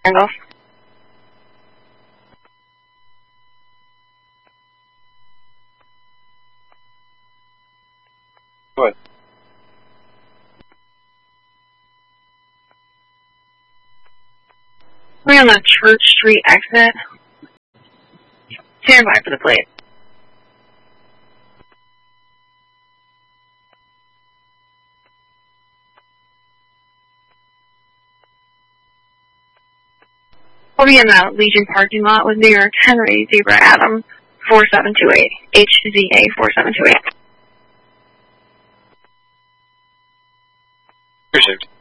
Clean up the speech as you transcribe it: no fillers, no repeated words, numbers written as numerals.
Randolph. What? We're on the Church Street exit. Stand by for the plate. We'll be in the Legion parking lot with New York Henry Zebra Adam 4728. HZA 4728. Received.